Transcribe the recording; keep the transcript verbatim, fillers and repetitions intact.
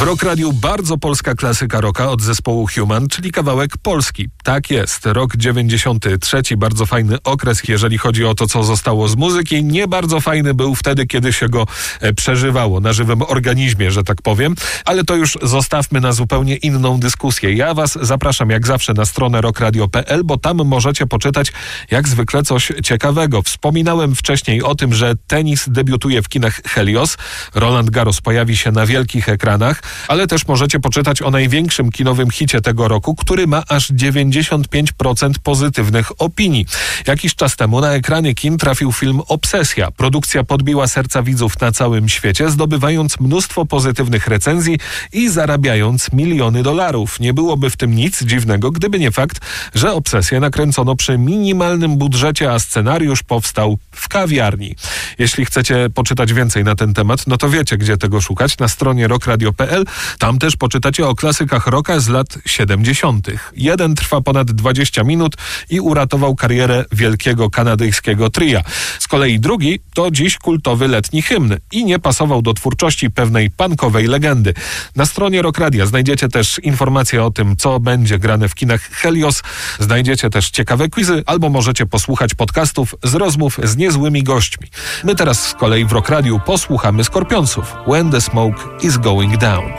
Rock Radiu bardzo polska klasyka rocka od zespołu Human, czyli kawałek polski. Tak jest, rok dziewięćdziesiąty trzeci, bardzo fajny okres, jeżeli chodzi o to, co zostało z muzyki. Nie bardzo fajny był wtedy, kiedy się go e, przeżywało na żywym organizmie, że tak powiem. Ale to już zostawmy na zupełnie inną dyskusję. Ja was zapraszam jak zawsze na stronę rock radio kropka p l, bo tam możecie poczytać jak zwykle coś ciekawego. Wspominałem wcześniej o tym, że tenis debiutuje w kinach Helios. Roland Garros pojawi się na wielkich ekranach, ale też możecie poczytać o największym kinowym hicie tego roku, który ma aż dziewięćdziesiąt pięć procent pozytywnych opinii. Jakiś czas temu na ekranie kin trafił film Obsesja. Produkcja podbiła serca widzów na całym świecie, zdobywając mnóstwo pozytywnych recenzji i zarabiając miliony dolarów. Nie byłoby w tym nic dziwnego, gdyby nie fakt, że Obsesję nakręcono przy minimalnym budżecie, a scenariusz powstał w kawiarni. Jeśli chcecie poczytać więcej na ten temat, no to wiecie, gdzie tego szukać. Na stronie rock radio kropka p l. Tam też poczytacie o klasykach rocka z lat siedemdziesiątych. Jeden trwa ponad dwadzieścia minut i uratował karierę wielkiego kanadyjskiego tria. Z kolei drugi to dziś kultowy letni hymn i nie pasował do twórczości pewnej punkowej legendy. Na stronie Rock Radia znajdziecie też informacje o tym, co będzie grane w kinach Helios. Znajdziecie też ciekawe quizy, albo możecie posłuchać podcastów z rozmów z niezłymi gośćmi. My teraz z kolei w Rock Radiu posłuchamy Skorpionsów. When the Smoke is Going Down.